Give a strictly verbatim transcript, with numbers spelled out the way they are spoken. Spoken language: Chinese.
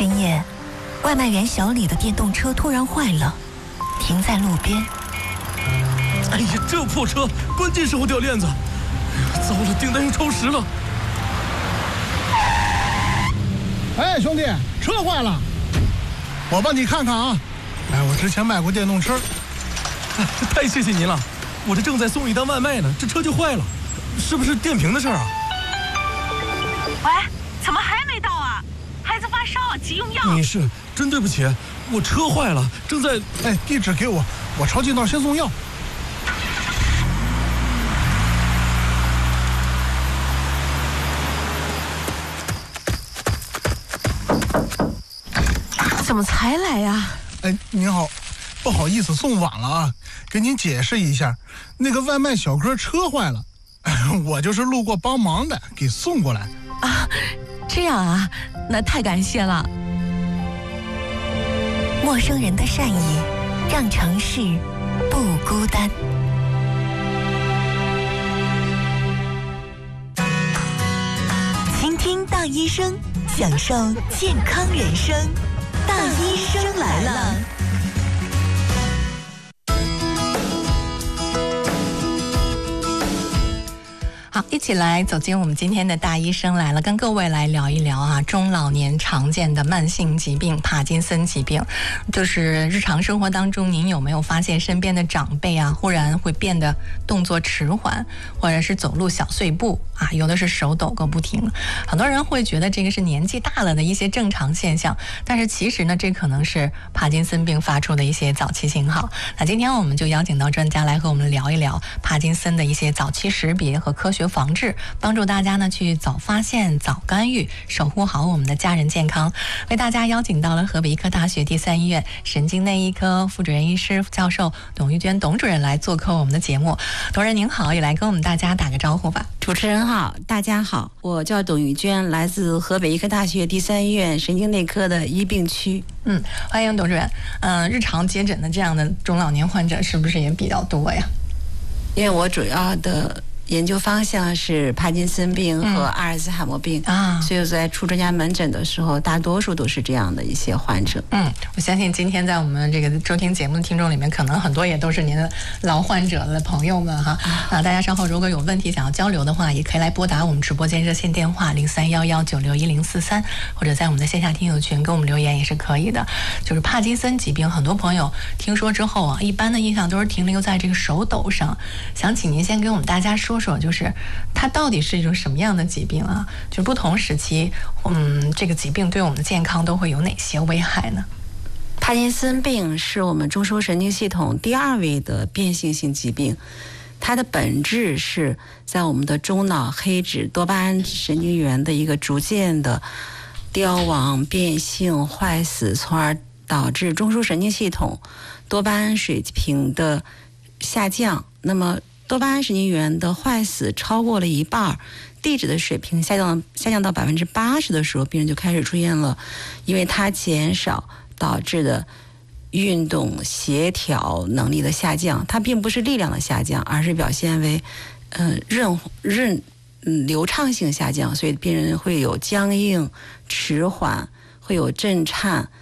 深夜，外卖员小李的电动车突然坏了，停在路边。 哎呀，这破车，关键时候掉链子！哎呀，糟了，订单又超时了！ 哎，兄弟，车坏了，我帮你看看啊。哎，我之前卖过电动车。 哎，太谢谢您了，我这正在送一单外卖呢，这车就坏了，是不是电瓶的事儿啊？ 喂，怎么还没到啊？孩子发烧，急用药。 没事，真对不起，我车坏了，正在…… 哎，地址给我，我抄近道先送药。 怎么才来呀？ 哎，您好，不好意思送晚了啊，给您解释一下，那个外卖小哥车坏了，我就是路过帮忙的，给送过来。 啊，这样啊，那太感谢了。 陌生人的善意，让城市不孤单。倾听大医生，享受健康人生。大医生来了。 好，一起来走进我们今天的大医生来了，跟各位来聊一聊啊，中老年常见的慢性疾病帕金森疾病。就是日常生活当中，您有没有发现身边的长辈啊，忽然会变得动作迟缓，或者是走路小碎步啊，有的是手抖个不停。很多人会觉得这个是年纪大了的一些正常现象，但是其实呢，这可能是帕金森病发出的一些早期信号。那今天我们就邀请到专家来和我们聊一聊帕金森的一些早期识别和科学防治，帮助大家呢去早发现、早干预，守护好我们的家人健康。为大家邀请到了河北医科大学第三医院神经内医科副主任医师教授董玉娟董主任来做客我们的节目。董主任您好，也来跟我们大家打个招呼吧。 主持人好，大家好，我叫董玉娟，来自河北医科大学第三医院神经内科的医病区。 嗯，欢迎董主任。嗯、呃，日常接诊的这样的中老年患者是不是也比较多呀？ 因为我主要的研究方向是帕金森病和阿尔兹海默病、嗯、啊，所以在出专家门诊的时候，大多数都是这样的一些患者。 嗯，我相信今天在我们这个收听节目的听众里面，可能很多也都是您的老患者的朋友们哈。啊，大家稍后如果有问题想要交流的话，也可以来拨打我们直播间热线电话零三幺幺九六一零四三，或者在我们的线下听友群给我们留言也是可以的。就是帕金森疾病，很多朋友听说之后啊，一般的印象都是停留在这个手抖上。想请您先给我们大家说说，就是它到底是一种什么样的疾病啊？就不同时期，嗯，这个疾病对我们的健康都会有哪些危害呢？ 帕金森病是我们中枢神经系统第二位的变性性疾病，它的本质是在我们的中脑黑质多巴胺神经元的一个逐渐的凋亡、变性、坏死，从而导致中枢神经系统多巴胺水平的下降。那么多巴胺神经元的坏死超过了一半，地质的水平下降下降到百分之八十的时候，病人就开始出现了因为它减少导致的运动协调能力的下降。它并不是力量的下降，而是表现为嗯韧韧嗯流畅性下降，所以病人会有僵硬、迟缓，会有震颤，